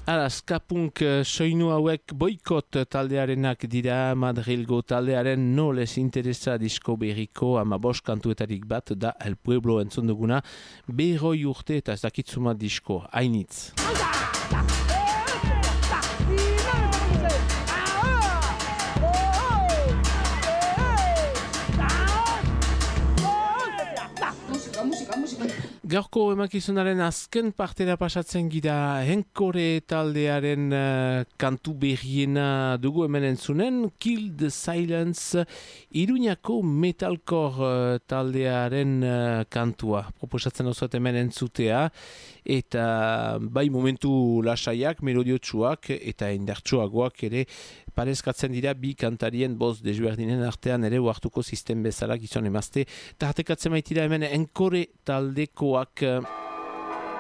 Ara, skapunk soinu hauek boikot taldearenak dira. Madrilgo taldearen no les interesa disko berriko 15 kantuetarik bat da El Pueblo entzun duguna. 100 urte eta ez dakitzuma disko, hainitz. Gaurko emakizunaren azken partera pasatzen gira. Henkore taldearen kantu berriena dugu hemen entzunen. Kill the Silence, Iruñako metalcore taldearen kantua. Proposatzen osoet hemen entzutea. Eta bai momentu lasaiak, melodiotsuak eta indartsuagoak ere parezkatzen dira bi kantarien boz desberdinen artean ere uartuko sistem bezala gizon emazte. Tartekatzen baitira hemen Henkore taldekoak.